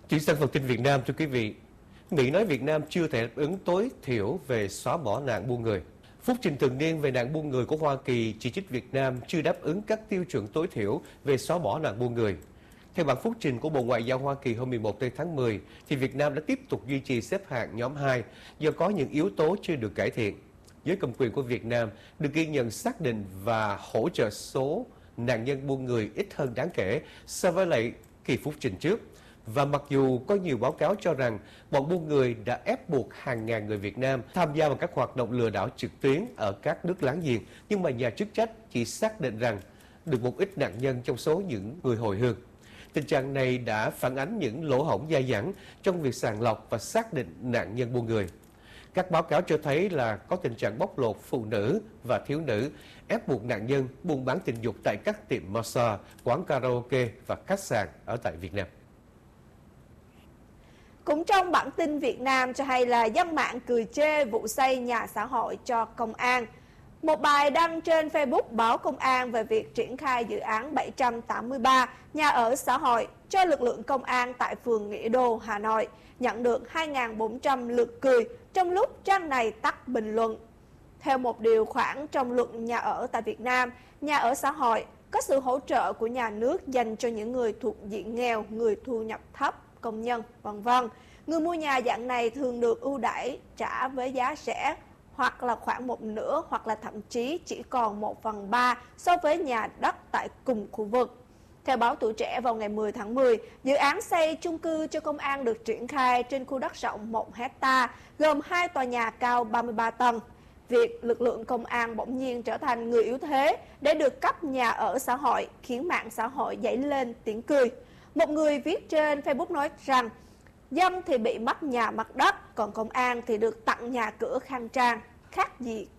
Chuyển sang phần tin Việt Nam, thưa quý vị. Mỹ nói Việt Nam chưa thể đáp ứng tối thiểu về xóa bỏ nạn buôn người. Phúc trình thường niên về nạn buôn người của Hoa Kỳ chỉ trích Việt Nam chưa đáp ứng các tiêu chuẩn tối thiểu về xóa bỏ nạn buôn người. Theo bản phúc trình của Bộ Ngoại giao Hoa Kỳ hôm 11 tháng 10, thì Việt Nam đã tiếp tục duy trì xếp hạng nhóm 2 do có những yếu tố chưa được cải thiện. Giới cầm quyền của Việt Nam được ghi nhận xác định và hỗ trợ số nạn nhân buôn người ít hơn đáng kể so với lại kỳ phúc trình trước. Và mặc dù có nhiều báo cáo cho rằng bọn buôn người đã ép buộc hàng ngàn người Việt Nam tham gia vào các hoạt động lừa đảo trực tuyến ở các nước láng giềng, nhưng mà nhà chức trách chỉ xác định rằng được một ít nạn nhân trong số những người hồi hương. Tình trạng này đã phản ánh những lỗ hổng dai dẳng trong việc sàng lọc và xác định nạn nhân buôn người. Các báo cáo cho thấy là có tình trạng bóc lột phụ nữ và thiếu nữ, ép buộc nạn nhân buôn bán tình dục tại các tiệm massage, quán karaoke và khách sạn ở tại Việt Nam. Cũng trong bản tin Việt Nam cho hay là dân mạng cười chê vụ xây nhà xã hội cho công an. Một bài đăng trên Facebook báo công an về việc triển khai dự án 783 nhà ở xã hội cho lực lượng công an tại phường Nghĩa Đô, Hà Nội, nhận được 2.400 lượt cười trong lúc trang này tắt bình luận. Theo một điều khoản trong luật nhà ở tại Việt Nam, nhà ở xã hội có sự hỗ trợ của nhà nước dành cho những người thuộc diện nghèo, người thu nhập thấp, công nhân, v.v. Người mua nhà dạng này thường được ưu đãi trả với giá rẻ, hoặc là khoảng một nửa, hoặc là thậm chí chỉ còn 1/3 so với nhà đất tại cùng khu vực. Theo báo Tuổi Trẻ, vào ngày 10 tháng 10, dự án xây chung cư cho công an được triển khai trên khu đất rộng 1 hectare, gồm 2 tòa nhà cao 33 tầng. Việc lực lượng công an bỗng nhiên trở thành người yếu thế để được cấp nhà ở xã hội khiến mạng xã hội dấy lên tiếng cười. Một người viết trên Facebook nói rằng, dân thì bị mất nhà mất đất, còn công an thì được tặng nhà cửa khang trang, khác gì